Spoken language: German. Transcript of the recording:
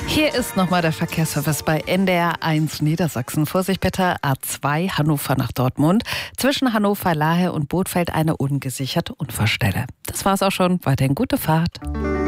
Hier ist nochmal der Verkehrsservice bei NDR 1 Niedersachsen. Vorsicht bitte, A2 Hannover nach Dortmund. Zwischen Hannover, Lahe und Bothfeld eine ungesicherte Unfallstelle. Das war's auch schon. Weiterhin gute Fahrt.